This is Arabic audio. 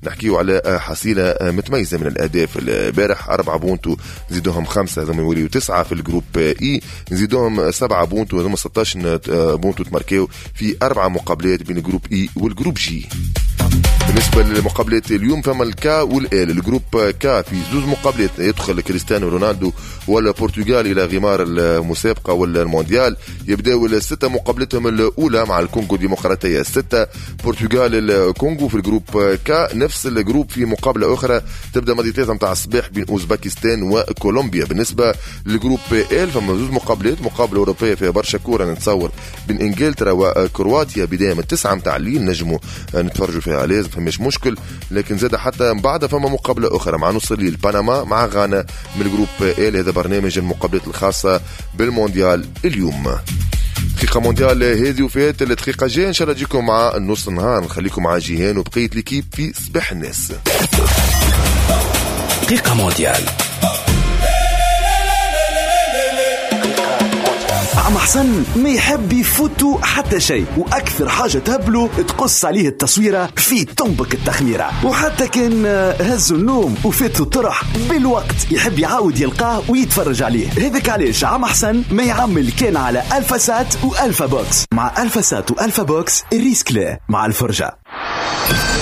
نحكيو على حصيلة متميزة من الأهداف. البارح 4 بونتو نزيدوهم 5 هذوما يوليو 9 في الجروب إي، نزيدوهم 7 بونتو هذوما 16 بونتو تماركيو في 4 مقابلات بين الجروب إي والجروب جي. بالنسبة للمقابلات اليوم فما الكا والآل. الجروب كا في 2 مقابلات يدخل كريستيانو رونالدو والبرتغال إلى غمار المسابقة والمونديال. يبدأوا 6 مقابلتهم الأولى مع الكونغو الديمقراطية 6 برتغال الكونغو في الجروب كا. نفس الجروب في مقابلة أخرى تبدأ ماضي 3 متاع الصباح بين أوزباكستان وكولومبيا. بالنسبة للجروب آل فما 2 مقابلات، مقابلة أوروبية فيها برشا كورة نتصور بين إنجلترا وكرواتيا بداية من 9 متاع الليل، نجموا نتفرجوا فيها على فمش مشكل. لكن زاد حتى بعد فما مقابلة أخرى مع نص الليل بنما مع غانا من الجروب آل. هذا برنامج المقابلات الخاصة بالمونديال اليوم. دقيقة مونديال هذه وفات الدقيقة جاية إن شاء الله تجيكم مع نص النهار. نخليكم مع جيهان وبقية الكيب في صباح الناس. دقيقة مونديال. عم حسن ما يحب يفوتو حتى شيء، واكثر حاجه تهبله تقص عليه التصويره في تنبك التخميره. وحتى كان هزوا النوم وفاتوا الطرح بالوقت يحب يعاود يلقاه ويتفرج عليه. هذاك علاش عم حسن ما يعمل كان على الفا سات والفا بوكس. مع الفا سات والفا بوكس الريسك لا مع الفرجه.